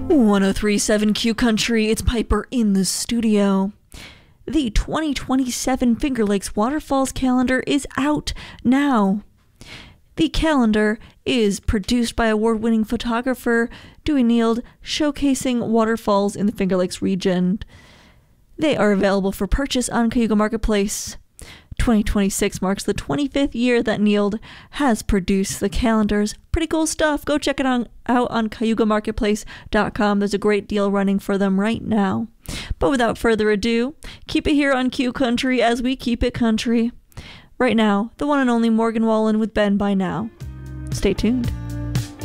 1037 Q Country, it's Piper in the studio. The 2027 Finger Lakes Waterfalls calendar is out now. The calendar is produced by award-winning photographer Dewey Neild, showcasing waterfalls in the Finger Lakes region. They are available for purchase on Cayuga Marketplace. 2026 marks the 25th year that Neild has produced the calendars. Pretty cool stuff. Go check it out on CayugaMarketplace.com. There's a great deal running for them right now. But without further ado, keep it here on Q Country as we keep it country. Right now, the one and only Morgan Wallen with Ben by Now. Stay tuned.